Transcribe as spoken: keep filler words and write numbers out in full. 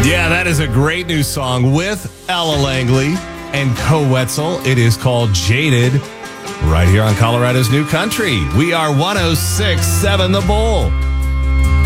Yeah, that is a great new song with Ella Langley and Co Wetzel. It is called Jaded, right here on Colorado's New Country. We are one oh six point seven The Bull.